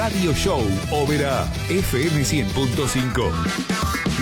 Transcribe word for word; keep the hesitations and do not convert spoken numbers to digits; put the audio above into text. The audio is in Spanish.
Radio Show Oberá, F M cien punto cinco.